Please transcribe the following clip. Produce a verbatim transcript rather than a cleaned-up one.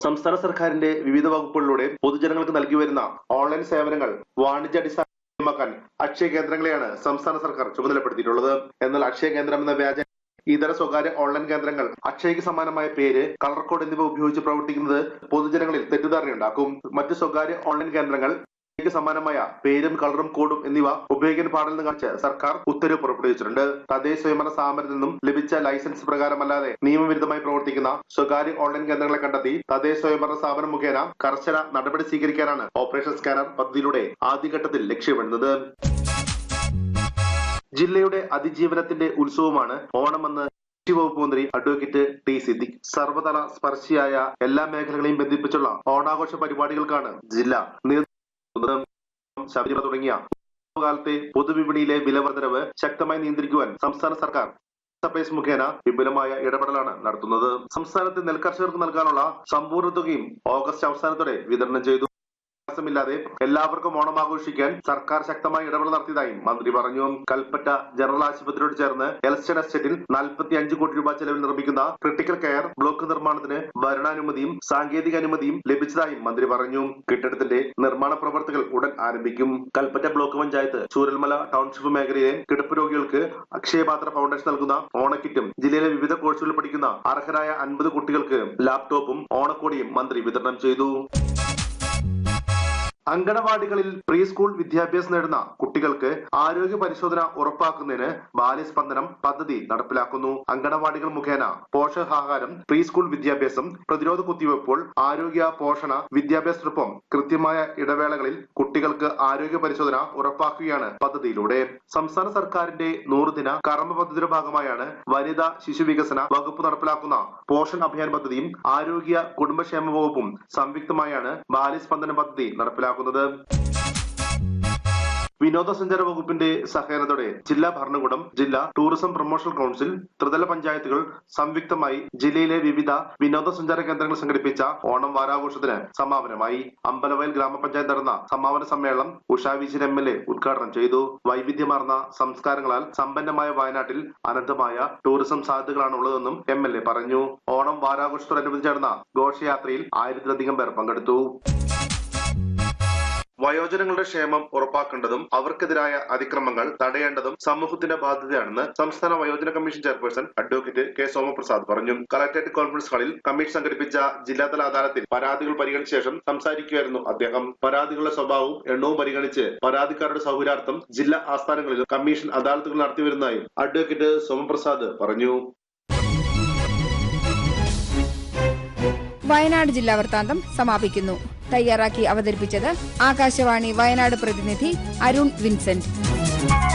സംസ്ഥാന സർക്കാരിന്റെ വിവിധ വകുപ്പുകളിലൂടെ പൊതുജനങ്ങൾക്ക് നൽകി വരുന്ന ഓൺലൈൻ സേവനങ്ങൾ വാണിജ്യാടിസ്ഥാനമാക്കാൻ അക്ഷയ കേന്ദ്രങ്ങളെയാണ് സംസ്ഥാന സർക്കാർ ചുമതലപ്പെടുത്തിയിട്ടുള്ളത്. എന്നാൽ അക്ഷയ കേന്ദ്രം എന്ന വ്യാജ ഇതര സ്വകാര്യ ഓൺലൈൻ കേന്ദ്രങ്ങൾ അക്ഷയക്ക് സമാനമായ പേര്, കളർ കോഡ് എന്നിവ ഉപയോഗിച്ച് പ്രവർത്തിക്കുന്നത് പൊതുജനങ്ങളിൽ തെറ്റിദ്ധാരണയുണ്ടാക്കും. മറ്റ് സ്വകാര്യ ഓൺലൈൻ കേന്ദ്രങ്ങൾ സമാനമായ പേരും കളറും കോഡും എന്നിവ ഉപയോഗിക്കാൻ പാടില്ലെന്ന് കാണിച്ച് സർക്കാർ ഉത്തരവ് പുറപ്പെടുവിച്ചിട്ടുണ്ട്. തദ്ദേശ സ്വയംഭരണ സ്ഥാപനത്തിൽ നിന്നും ലഭിച്ച ലൈസൻസ് പ്രകാരമല്ലാതെ നിയമവിരുദ്ധമായി പ്രവർത്തിക്കുന്ന സ്വകാര്യ ഓൺലൈൻ കേന്ദ്രങ്ങളെ കണ്ടെത്തി തദ്ദേശ സ്വയംഭരണ സ്ഥാപനം മുഖേന കർശന നടപടി സ്വീകരിക്കാനാണ് ഓപ്പറേഷൻ സ്കാനർ പദ്ധതിയിലൂടെ ആദ്യഘട്ടത്തിൽ ലക്ഷ്യമിടുന്നത്. ജില്ലയുടെ അതിജീവനത്തിന്റെ ഉത്സവമാണ് ഓണമെന്ന് വകുപ്പ് മന്ത്രി അഡ്വക്കേറ്റ് ടി സിദ്ദിഖ് സർവതല സ്പർശിയായ എല്ലാ മേഖലകളെയും ബന്ധിപ്പിച്ചുള്ള ഓണാഘോഷ പരിപാടികൾക്കാണ് ജില്ല ശബരിമല തുടങ്ങിയ കാലത്തെ പൊതുവിപണിയിലെ വിലവർദ്ധനവ് ശക്തമായി നിയന്ത്രിക്കുവാൻ സംസ്ഥാന സർക്കാർ സപ്ലൈസ് മുഖേന വിപുലമായ ഇടപെടലാണ് നടത്തുന്നത്. സംസ്ഥാനത്തെ നെൽകർഷകർക്ക് നൽകാനുള്ള സമ്പൂർണ്ണ തുകയും ഓഗസ്റ്റ് അവസാനത്തോടെ വിതരണം ചെയ്തു. ില്ലാതെ എല്ലാവർക്കും ഓണം ആഘോഷിക്കാൻ സർക്കാർ ശക്തമായ ഇടപെടൽ നടത്തിയതായും മന്ത്രി പറഞ്ഞു. കൽപ്പറ്റ ജനറൽ ആശുപത്രിയോട് ചേർന്ന് എൽസ്റ്റൺ എസ്റ്റേറ്റിൽ നാൽപ്പത്തി അഞ്ച് കോടി രൂപ ചെലവിൽ നിർമ്മിക്കുന്ന ക്രിട്ടിക്കൽ കെയർ ബ്ലോക്ക് നിർമ്മാണത്തിന് ഭരണാനുമതിയും സാങ്കേതിക അനുമതിയും ലഭിച്ചതായും മന്ത്രി പറഞ്ഞു. കെട്ടിടത്തിന്റെ നിർമ്മാണ പ്രവർത്തികൾ ഉടൻ ആരംഭിക്കും. കൽപ്പറ്റ ബ്ലോക്ക് പഞ്ചായത്ത് ചൂരൽമല ടൗൺഷിപ്പ് മേഖലയിലെ കിടപ്പ് രോഗികൾക്ക് അക്ഷയപാത്ര ഫൗണ്ടേഷൻ നൽകുന്ന ഓണക്കിറ്റും ജില്ലയിലെ വിവിധ കോഴ്സുകളിൽ പഠിക്കുന്ന അർഹരായ അൻപത് കുട്ടികൾക്ക് ലാപ്ടോപ്പും ഓണക്കോടിയും മന്ത്രി വിതരണം ചെയ്തു. അങ്കണവാടികളിൽ പ്രീ സ്കൂൾ വിദ്യാഭ്യാസം നേടുന്ന കുട്ടികൾക്ക് ആരോഗ്യ പരിശോധന ഉറപ്പാക്കുന്നതിന് ബാല്യസ്പന്ദനം പദ്ധതി നടപ്പിലാക്കുന്നു. അങ്കണവാടികൾ മുഖേന പോഷകാഹാരം, പ്രീ സ്കൂൾ വിദ്യാഭ്യാസം, പ്രതിരോധ കുത്തിവയ്പ്പോൾ, ആരോഗ്യ പോഷണ വിദ്യാഭ്യാസത്തിനൊപ്പം കൃത്യമായ ഇടവേളകളിൽ കുട്ടികൾക്ക് ആരോഗ്യ പരിശോധന ഉറപ്പാക്കുകയാണ് പദ്ധതിയിലൂടെ. സംസ്ഥാന സർക്കാരിന്റെ നൂറുദിന കർമ്മ പദ്ധതിയുടെ ഭാഗമായാണ് വനിതാ ശിശു വികസന വകുപ്പ് നടപ്പിലാക്കുന്ന പോഷൺ അഭിയാൻ പദ്ധതിയും ആരോഗ്യ കുടുംബക്ഷേമ വകുപ്പും സംയുക്തമായാണ് ബാല്യസ്പന്ദനം പദ്ധതി നടപ്പിലാക്കുന്നത്. വിനോദസഞ്ചാര വകുപ്പിന്റെ സഹകരണത്തോടെ ജില്ലാ ഭരണകൂടം, ജില്ലാ ടൂറിസം പ്രൊമോഷൻ കൌൺസിൽ, ത്രിതല പഞ്ചായത്തുകൾ സംയുക്തമായി ജില്ലയിലെ വിവിധ വിനോദസഞ്ചാര കേന്ദ്രങ്ങൾ സംഘടിപ്പിച്ച ഓണം വാരാഘോഷത്തിന് സമാപനമായി. അമ്പലവയൽ ഗ്രാമപഞ്ചായത്ത് നടന്ന സമാപന സമ്മേളനം Usha Vijayan M L A ഉദ്ഘാടനം ചെയ്തു. വൈവിധ്യമാർന്ന സംസ്കാരങ്ങളാൽ സമ്പന്നമായ വയനാട്ടിൽ അനന്തമായ ടൂറിസം സാധ്യതകളാണ് ഉള്ളതെന്നും എം എൽ എ പറഞ്ഞു. ഓണം വാരാഘോഷത്തോടനുബന്ധിച്ച് നടന്ന ഘോഷയാത്രയിൽ ആയിരത്തിലധികം പേർ പങ്കെടുത്തു. വയോജനങ്ങളുടെ ക്ഷേമം ഉറപ്പാക്കേണ്ടതും അവർക്കെതിരായ അതിക്രമങ്ങൾ തടയേണ്ടതും സമൂഹത്തിന്റെ ബാധ്യതയാണെന്ന് സംസ്ഥാന വയോജന commission chairperson advocate K Somaprasad പറഞ്ഞു. കളക്ടറേറ്റ് കോൺഫറൻസ് ഹാളിൽ കമ്മീഷൻ സംഘടിപ്പിച്ച ജില്ലാതല അദാലത്തിൽ പരാതികൾ പരിഗണിച്ച ശേഷം സംസാരിക്കുകയായിരുന്നു അദ്ദേഹം. പരാതികളുടെ സ്വഭാവവും എണ്ണവും പരിഗണിച്ച് പരാതിക്കാരുടെ സൗകര്യാർത്ഥം ജില്ലാ ആസ്ഥാനങ്ങളിൽ കമ്മീഷൻ അദാലത്തുകൾ നടത്തിവരുന്നതായും അഡ്വക്കേറ്റ് സോമപ്രസാദ് പറഞ്ഞു. വയനാട് ജില്ലാ വൃത്താന്തം സമാപിക്കുന്നു. തയ്യാറാക്കി അവതരിപ്പിച്ചത് ആകാശവാണി വയനാട് പ്രതിനിധി അരുൺ വിൻസെന്റ്.